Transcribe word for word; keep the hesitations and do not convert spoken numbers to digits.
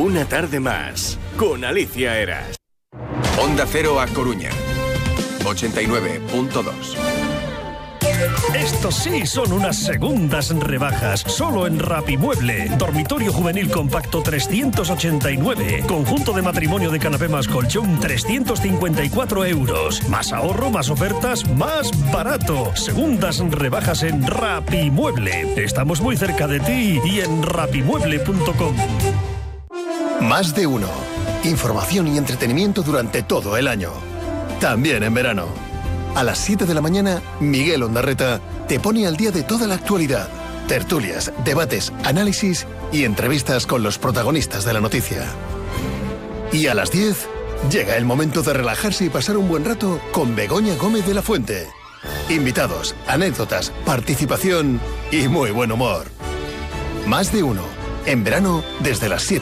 Una tarde más, con Alicia Eras. Onda Cero A Coruña, ochenta y nueve punto dos. Estos sí son unas segundas rebajas, solo en Rapimueble. Dormitorio juvenil compacto trescientos ochenta y nueve. Conjunto de matrimonio de canapé más colchón trescientos cincuenta y cuatro euros. Más ahorro, más ofertas, más barato. Segundas rebajas en Rapimueble. Estamos muy cerca de ti y en rapimueble punto com. Más de uno. Información y entretenimiento durante todo el año. También en verano. A las siete de la mañana, Miguel Ondarreta te pone al día de toda la actualidad. Tertulias, debates, análisis y entrevistas con los protagonistas de la noticia. Y a las diez, llega el momento de relajarse y pasar un buen rato con Begoña Gómez de la Fuente. Invitados, anécdotas, participación y muy buen humor. Más de uno. En verano, desde las siete.